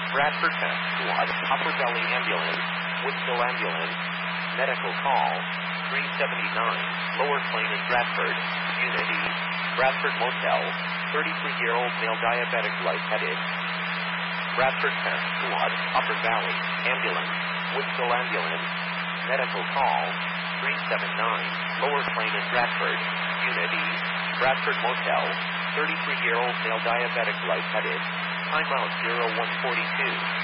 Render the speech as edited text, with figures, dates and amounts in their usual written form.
Bradford 10 Squad, Upper Valley Ambulance, Woodville Ambulance, medical call, 379, Lower Plain in Bradford, Unity, Bradford Motel, 33-year-old male diabetic lightheaded. Bradford 10 Squad, Upper Valley Ambulance, Woodville Ambulance, medical call, 379, Lower Plain in Bradford, Unity, Bradford Motel, 33-year-old male diabetic lightheaded, timeout 0142.